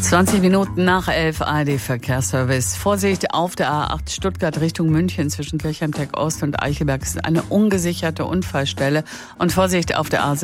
20 Minuten nach 11 ARD-Verkehrsservice. Vorsicht auf der A8 Stuttgart Richtung München zwischen Kirchheim-Tech Ost und Eichelberg ist eine ungesicherte Unfallstelle. Und Vorsicht auf der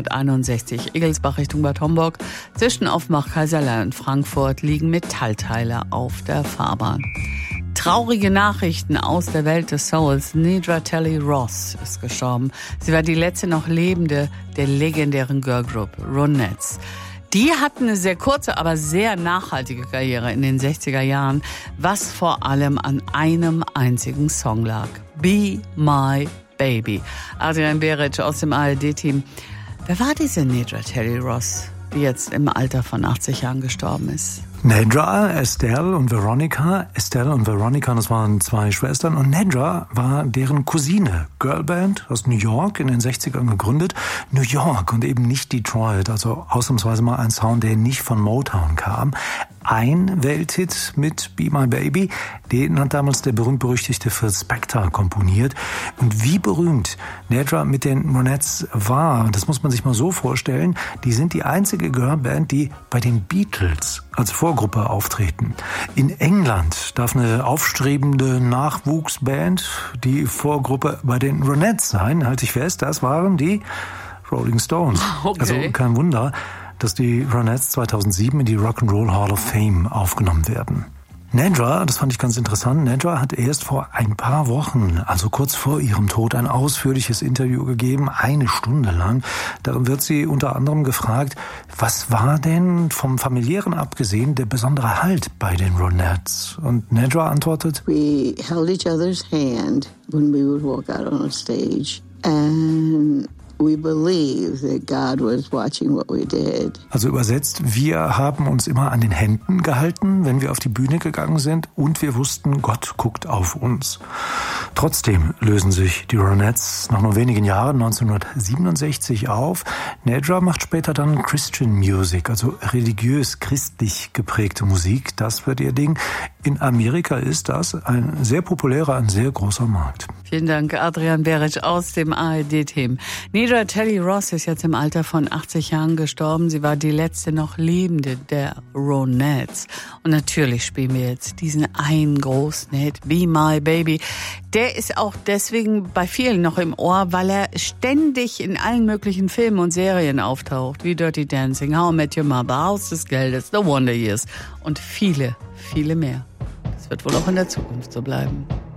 A661 Egelsbach Richtung Bad Homburg. Zwischen Offenbach, Kaiserlei und Frankfurt liegen Metallteile auf der Fahrbahn. Traurige Nachrichten aus der Welt des Souls. Nedra Talley Ross ist gestorben. Sie war die letzte noch lebende der legendären Girlgroup Ronettes. Die hatten eine sehr kurze, aber sehr nachhaltige Karriere in den 60er Jahren, was vor allem an einem einzigen Song lag. Be My Baby. Adrian Beric aus dem ARD-Team. Wer war diese Nedra Talley Ross, die jetzt im Alter von 80 Jahren gestorben ist? Nedra, Estelle und Veronica. Estelle und Veronica, das waren zwei Schwestern. Und Nedra war deren Cousine. Girlband aus New York, in den 60ern gegründet. New York und eben nicht Detroit. Also ausnahmsweise mal ein Sound, der nicht von Motown kam. Ein Welthit mit Be My Baby, den hat damals der berühmt-berüchtigte Phil Spector komponiert. Und wie berühmt Nedra mit den Ronettes war, das muss man sich mal so vorstellen, die sind die einzige Girlband, die bei den Beatles als Vorgruppe auftreten. In England darf eine aufstrebende Nachwuchsband die Vorgruppe bei den Ronettes sein. Halte ich fest, das waren die Rolling Stones. Okay. Also kein Wunder, dass die Ronettes 2007 in die Rock'n'Roll Hall of Fame aufgenommen werden. Nedra, das fand ich ganz interessant, Nedra hat erst vor ein paar Wochen, also kurz vor ihrem Tod, ein ausführliches Interview gegeben, 1 Stunde lang. Darin wird sie unter anderem gefragt, was war denn vom Familiären abgesehen der besondere Halt bei den Ronettes? Und Nedra antwortet, We held each other's hand when we would walk out on a stage and we believe that God was watching what we did. Also übersetzt, wir haben uns immer an den Händen gehalten, wenn wir auf die Bühne gegangen sind, und wir wussten, Gott guckt auf uns. Trotzdem lösen sich die Ronettes nach nur wenigen Jahren 1967 auf. Nedra macht später dann Christian Music, also religiös-christlich geprägte Musik. Das wird ihr Ding. In Amerika ist das ein sehr populärer, ein sehr großer Markt. Vielen Dank, Adrian Beric aus dem ARD-Team. Nedra Talley Ross ist jetzt im Alter von 80 Jahren gestorben. Sie war die letzte noch lebende der Ronettes. Und natürlich spielen wir jetzt diesen einen großen Hit, Be My Baby. Der ist auch deswegen bei vielen noch im Ohr, weil er ständig in allen möglichen Filmen und Serien auftaucht, wie Dirty Dancing, How I Met Your Mother, Haus des Geldes, The Wonder Years und viele, viele mehr. Das wird wohl auch in der Zukunft so bleiben.